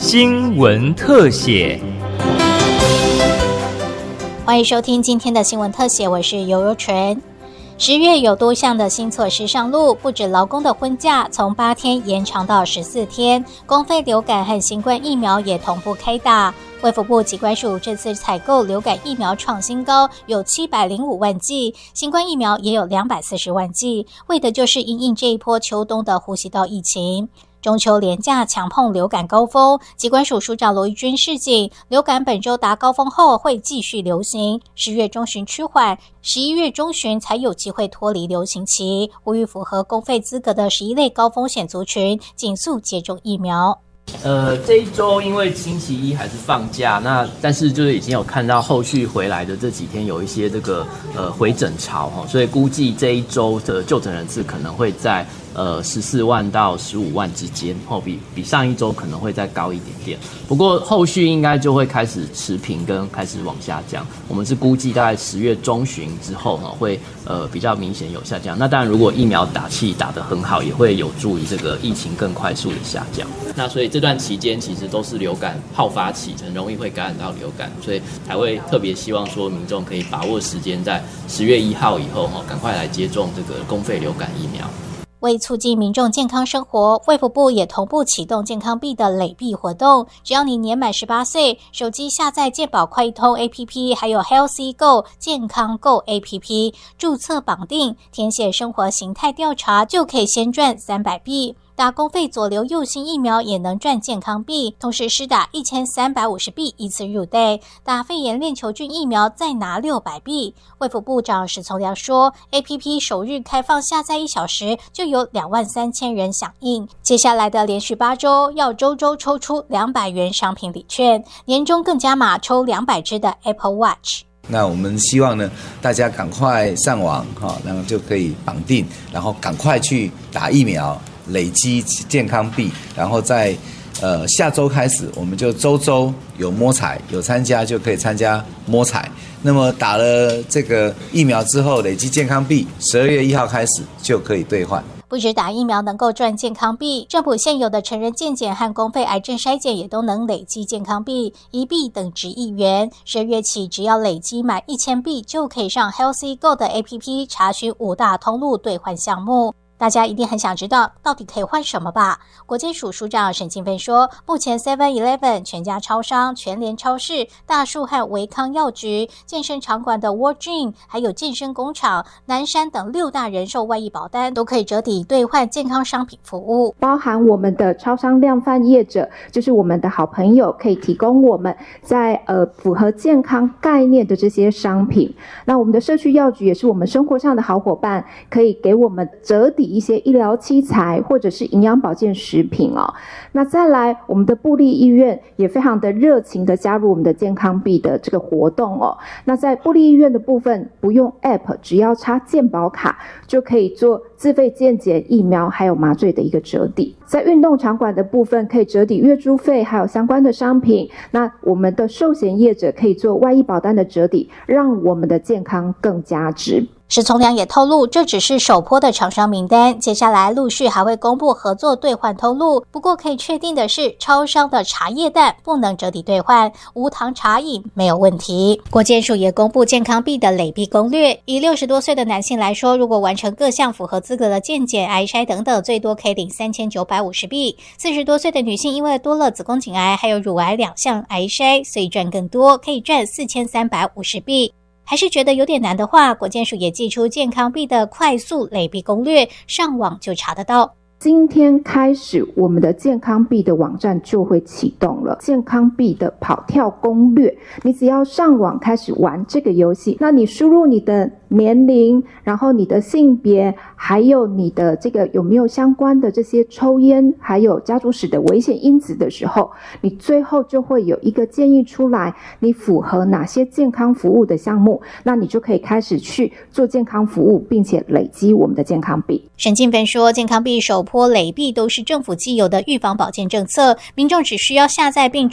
新闻特写。 欢迎收听今天的新闻特写，我是尤尤纯。10月有多项的新措施上路，不止劳工的婚假从8天延长到14天，公费流感和新冠疫苗也同步开打。卫福部疾管署这次采购流感疫苗创新高，有705万剂，新冠疫苗也有240万剂，为的就是因应这一波秋冬的呼吸道疫情。中秋连假强碰流感高峰，疾管署署长罗一军示警，流感本周达高峰后会继续流行，10月中旬趋缓，11月中旬才有机会脱离流行期，呼吁符合公费资格的11类高风险族群尽速接种疫苗。 这一周因为星期一还是放假，但是就是已经有看到后续回来的这几天有一些这个回诊潮，所以估计这一周的就诊人次可能会在14万到15万之间，比上一周可能会再高一点点。不过后续应该就会开始持平跟开始往下降。我们是估计大概10月中旬之后会比较明显有下降。那当然，如果疫苗打气打得很好，也会有助于这个疫情更快速的下降。那所以这段期间其实都是流感好发期，很容易会感染到流感，所以才会特别希望说民众可以把握时间，在10月1号以后赶快来接种这个公费流感疫苗。 为促进民众健康生活，卫福部也同步启动健康币的累币活动。只要你年满18岁，手机下载健保快易通 APP， 还有 Healthy Go 健康 Go APP， 注册绑定，填写生活形态调查，就可以先赚300币。打公费左流右星疫苗也能赚健康币，同时施打1350币一次入袋，打肺炎链球菌疫苗再拿600币。卫福部长史从良说 ，APP 首日开放下载1小时就有23000人响应，接下来的连续8周要周周抽出200元商品礼券，年终更加码抽200只的 Apple Watch。 那我们希望呢，大家赶快上网然后就可以绑定，然后赶快去打疫苗，累积健康币，然后在下周开始，我们就周有摸彩，有参加就可以参加摸彩。那么打了这个疫苗之后，累积健康币，12月1号开始就可以兑换。 不止打疫苗能够赚健康币，政府现有的成人健检和公费癌症筛检也都能累积健康币，1币等值1元。12月起，只要累积满1000币，就可以上 Healthy Go 的 APP 查询5大通路兑换项目。大家一定很想知道到底可以换什么吧？国健署署长沈庆芬说，目前 7-Eleven、全家超商、全联超市、大树和维康药局、健身场馆的 World Gym， 还有健身工厂、南山等6大人寿外溢保单都可以折抵兑换健康商品服务， 包含我们的超商量贩业者，就是我们的好朋友，可以提供我们在符合健康概念的这些商品。那我们的社区药局也是我们生活上的好伙伴，可以给我们折抵一些医疗器材或者是营养保健食品那再来，我们的部立医院也非常的热情的加入我们的健康币的这个活动那在部立医院的部分，不用 App， 只要插健保卡就可以做自费健检、疫苗还有麻醉的一个折抵。在运动场馆的部分，可以折抵月租费还有相关的商品。那我们的寿险业者可以做外溢保单的折抵，让我们的健康更加值。 史从良也透露，这只是首波的厂商名单，接下来陆续还会公布合作兑换通路。不过可以确定的是，超商的茶叶蛋不能折抵兑换，无糖茶饮没有问题。国健署也公布健康币的累币攻略，以60多岁的男性来说，如果完成各项符合资格的健检、癌筛等等，最多可以领3950币。40多岁的女性因为多了子宫颈癌还有乳癌2项癌筛，所以赚更多，可以赚4350币。还是觉得有点难的话，国健署也寄出健康币的快速累币攻略，上网就查得到。 今天开始，我们的健康币的网站就会启动了。健康币的跑跳攻略，你只要上网开始玩这个游戏，那你输入你的年龄，然后你的性别，还有你的这个有没有相关的这些抽烟，还有家族史的危险因子的时候，你最后就会有一个建议出来，你符合哪些健康服务的项目，那你就可以开始去做健康服务，并且累积我们的健康币。 沈静芬说，健康币首波累币都是政府既有的预防保健政策，民众只需要下载并